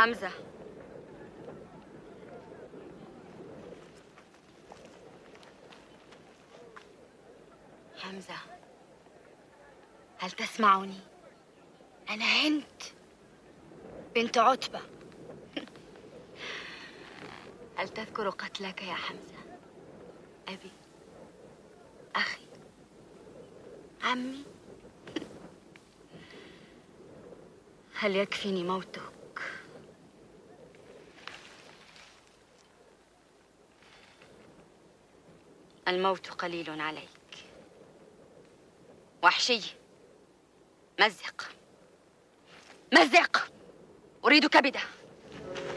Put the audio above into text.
حمزة، حمزة، هل تسمعني؟ أنا هند بنت عتبة. هل تذكر قتلك يا حمزة؟ أبي، أخي، عمي. هل يكفيني موتك؟ الموت قليل عليك. وحشي، مزق مزق، أريد كبده.